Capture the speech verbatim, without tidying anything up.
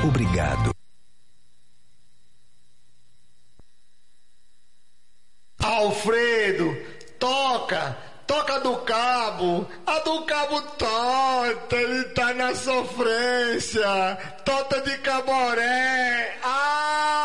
Obrigado. Alfredo, toca, toca do cabo, a do cabo torta, ele tá na sofrência, torta de caboré, ah!